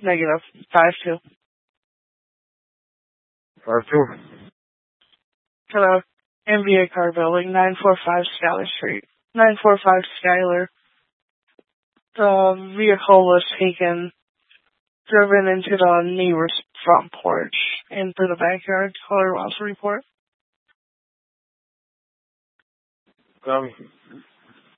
Negative. 5-2. 5-2. To the NBA car building, 945 Schuyler Street. 945 Schuyler. The vehicle was driven into the neighbor's front porch and through the backyard. Caller wants to report. Tommy.